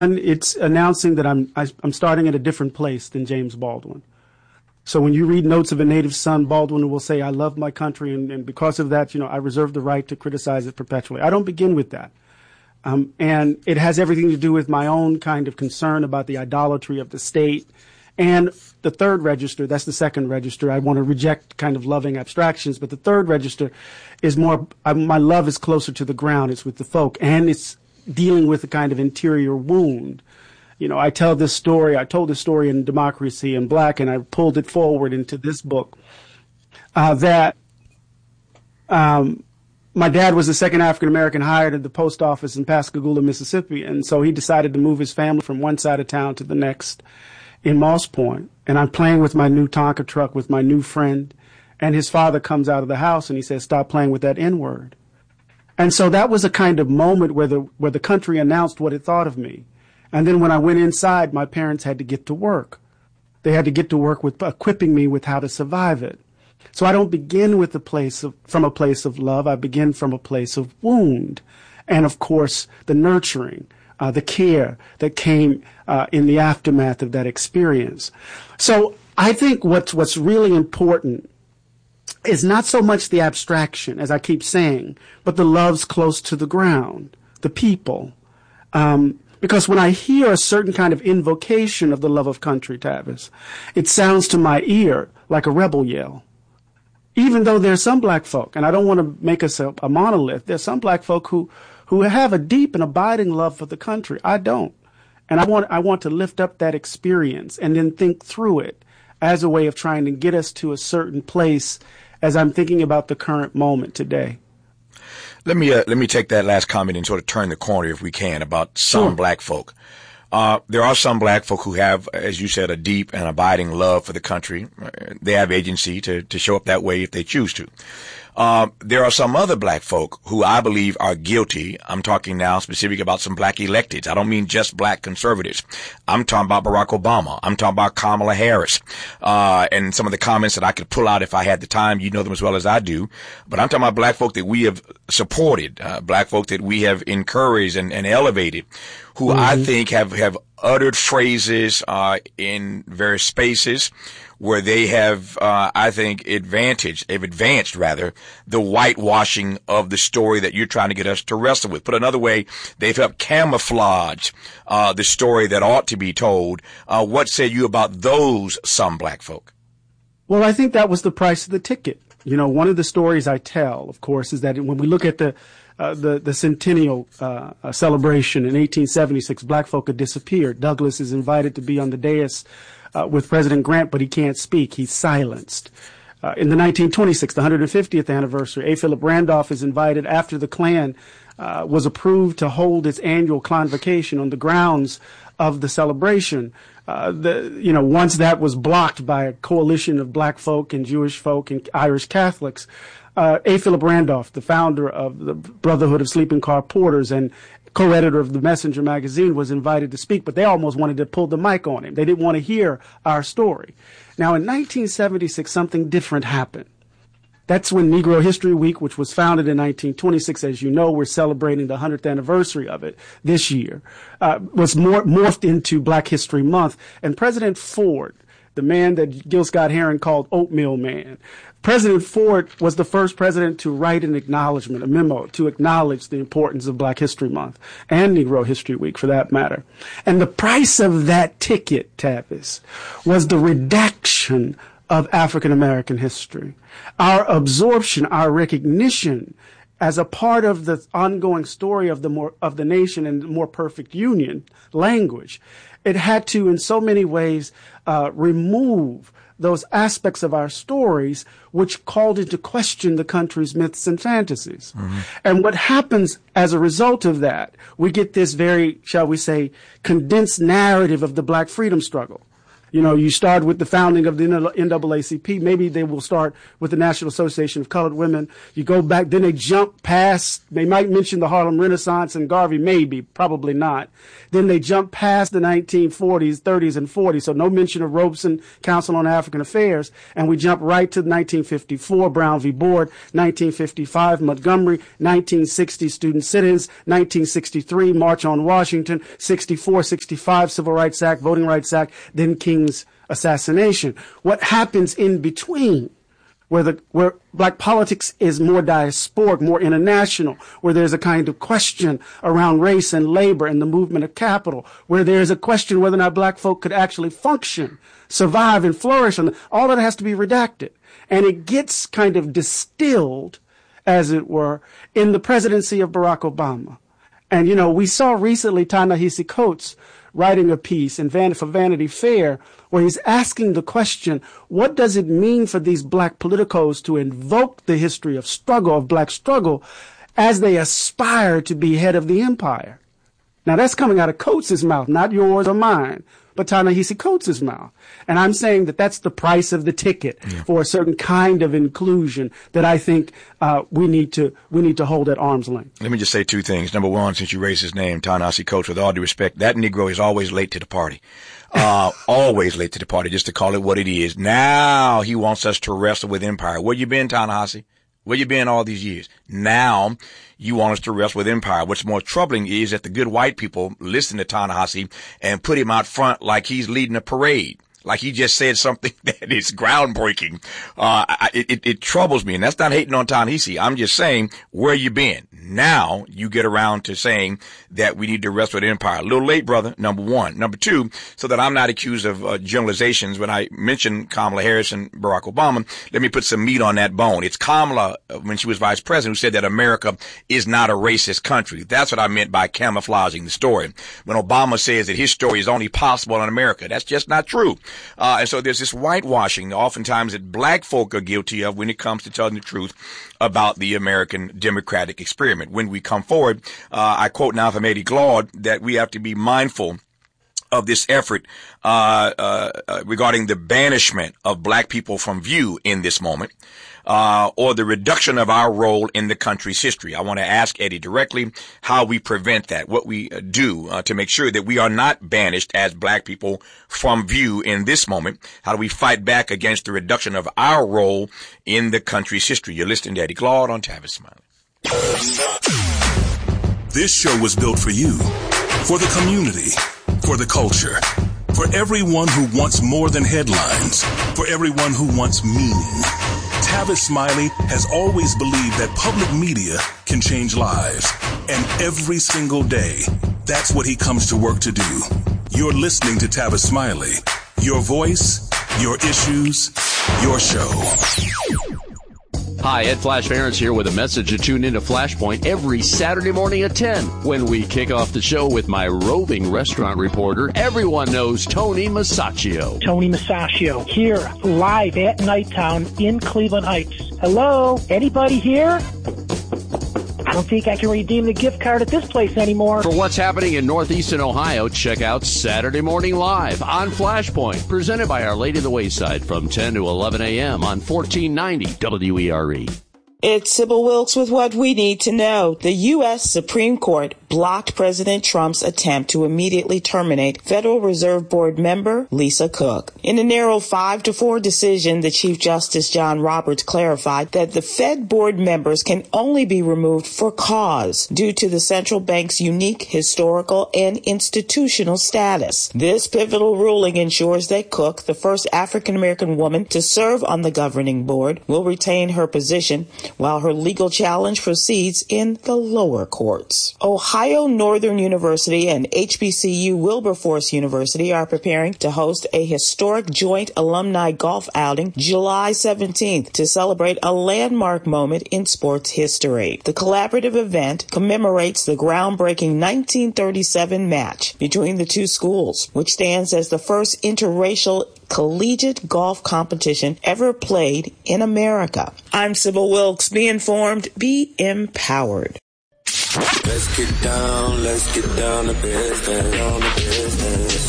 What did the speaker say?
it's announcing that I'm starting at a different place than James Baldwin. So when you read Notes of a Native Son, Baldwin will say, I love my country, and because of that, I reserve the right to criticize it perpetually. I don't begin with that. And it has everything to do with my own kind of concern about the idolatry of the state. And the third register, that's the second register. I want to reject kind of loving abstractions, but the third register is more, my love is closer to the ground. It's with the folk, and it's dealing with a kind of interior wound. I told this story in Democracy in Black, and I pulled it forward into this book, that my dad was the second African-American hired at the post office in Pascagoula, Mississippi, and so he decided to move his family from one side of town to the next in Moss Point. And I'm playing with my new Tonka truck with my new friend, and his father comes out of the house and he says, stop playing with that N-word. And so that was a kind of moment where the country announced what it thought of me. And then when I went inside, my parents had to get to work. They had to get to work with equipping me with how to survive it. So I don't begin with from a place of love. I begin from a place of wound. And of course, the nurturing, the care that came in the aftermath of that experience. So I think what's really important is not so much the abstraction, as I keep saying, but the love's close to the ground, the people. Because when I hear a certain kind of invocation of the love of country, Tavis, it sounds to my ear like a rebel yell. Even though there's some black folk, and I don't want to make us a monolith, there's some black folk who have a deep and abiding love for the country. I don't. And I want to lift up that experience and then think through it as a way of trying to get us to a certain place as I'm thinking about the current moment today. Let me take that last comment and sort of turn the corner, if we can, about some black folk. There are some black folk who have, as you said, a deep and abiding love for the country. They have agency to show up that way if they choose to. There are some other black folk who I believe are guilty. I'm talking now specific about some black electeds. I don't mean just black conservatives. I'm talking about Barack Obama. I'm talking about Kamala Harris. And some of the comments that I could pull out if I had the time. You know them as well as I do. But I'm talking about black folk that we have supported, black folk that we have encouraged and elevated, who I think have uttered phrases in various spaces where they have, I think, advanced the whitewashing of the story that you're trying to get us to wrestle with. Put another way, they've helped camouflage the story that ought to be told. What say you about those some black folk? Well, I think that was the price of the ticket. One of the stories I tell, of course, is that when we look at the centennial celebration in 1876, black folk had disappeared. Douglass is invited to be on the dais with President Grant, but he can't speak. He's silenced. In the 1926, the 150th anniversary, A. Philip Randolph is invited after the Klan was approved to hold its annual convocation on the grounds of the celebration. Once that was blocked by a coalition of black folk and Jewish folk and Irish Catholics, A. Philip Randolph, the founder of the Brotherhood of Sleeping Car Porters and co-editor of the Messenger magazine, was invited to speak, but they almost wanted to pull the mic on him. They didn't want to hear our story. Now, in 1976, something different happened. That's when Negro History Week, which was founded in 1926, as you know, we're celebrating the 100th anniversary of it this year, was morphed into Black History Month. And President Ford, the man that Gil Scott-Heron called Oatmeal Man, President Ford was the first president to write an acknowledgement, a memo, to acknowledge the importance of Black History Month and Negro History Week, for that matter. And the price of that ticket, Tavis, was the redaction of African American history. Our absorption, our recognition as a part of the ongoing story of the nation and the more perfect union language. It had to, in so many ways, remove those aspects of our stories which called into question the country's myths and fantasies. Mm-hmm. And what happens as a result of that, we get this very, shall we say, condensed narrative of the black freedom struggle. You know, you start with the founding of the NAACP. Maybe they will start with the National Association of Colored Women. You go back, then they jump past, they might mention the Harlem Renaissance and Garvey, maybe, probably not. Then they jump past the 1940s, 30s, and 40s, so no mention of Robeson Council on African Affairs. And we jump right to 1954, Brown v. Board, 1955, Montgomery, 1960, student sit-ins, 1963, March on Washington, 64, 65, Civil Rights Act, Voting Rights Act, then King's assassination. What happens in between, where black politics is more diasporic, more international, where there's a kind of question around race and labor and the movement of capital, where there's a question whether or not black folk could actually function, survive, and flourish, and all that has to be redacted. And it gets kind of distilled, as it were, in the presidency of Barack Obama. And, you know, we saw recently Ta-Nehisi Coates writing a piece for Vanity Fair where he's asking the question, what does it mean for these black politicos to invoke the history of struggle, of black struggle, as they aspire to be head of the empire? Now, that's coming out of Coates' mouth, not yours or mine, but Ta-Nehisi Coates' mouth. And I'm saying that that's the price of the ticket for a certain kind of inclusion that I think we need to hold at arm's length. Let me just say two things. Number one, since you raised his name, Ta-Nehisi Coates, with all due respect, that Negro is always late to the party. Always late to the party, just to call it what it is. Now he wants us to wrestle with empire. Where you been, Ta-Nehisi? Where you been all these years? Now you want us to wrestle with empire. What's more troubling is that the good white people listen to Ta-Nehisi and put him out front like he's leading a parade. Like he just said something that is groundbreaking. It troubles me. And that's not hating on Ta-Nehisi. I'm just saying, where you been? Now you get around to saying that we need to wrestle with empire. A little late, brother, number one. Number two, so that I'm not accused of generalizations when I mention Kamala Harris and Barack Obama, let me put some meat on that bone. It's Kamala, when she was vice president, who said that America is not a racist country. That's what I meant by camouflaging the story. When Obama says that his story is only possible in America, that's just not true. And so there's this whitewashing oftentimes that black folk are guilty of when it comes to telling the truth about the American democratic experiment. When we come forward, I quote now from Eddie Glaude that we have to be mindful of this effort regarding the banishment of black people from view in this moment, or the reduction of our role in the country's history. I want to ask Eddie directly how we prevent that, what we do to make sure that we are not banished as black people from view in this moment. How do we fight back against the reduction of our role in the country's history? You're listening to Eddie Glaude on Tavis Smiley. This show was built for you, for the community, for the culture, for everyone who wants more than headlines, for everyone who wants meaning. Tavis Smiley has always believed that public media can change lives. And every single day, that's what he comes to work to do. You're listening to Tavis Smiley. Your voice, your issues, your show. Hi, Ed Flash Barron's here with a message to tune into Flashpoint every Saturday morning at 10 when we kick off the show with my roving restaurant reporter. Everyone knows Tony Masaccio. Tony Masaccio here live at Nighttown in Cleveland Heights. Hello? Anybody here? I don't think I can redeem the gift card at this place anymore. For what's happening in Northeastern Ohio, check out Saturday Morning Live on Flashpoint, presented by Our Lady of the Wayside from 10 to 11 a.m. on 1490 WERE. It's Sybil Wilkes with what we need to know. The U.S. Supreme Court blocked President Trump's attempt to immediately terminate Federal Reserve Board member Lisa Cook. In a narrow 5-4 decision, the Chief Justice John Roberts clarified that the Fed board members can only be removed for cause due to the central bank's unique historical and institutional status. This pivotal ruling ensures that Cook, the first African-American woman to serve on the governing board, will retain her position while her legal challenge proceeds in the lower courts. Ohio Northern University and HBCU Wilberforce University are preparing to host a historic joint alumni golf outing July 17th to celebrate a landmark moment in sports history. The collaborative event commemorates the groundbreaking 1937 match between the two schools, which stands as the first interracial collegiate golf competition ever played in America. I'm Sybil Wilkes. Be informed, be empowered. Let's get down to business.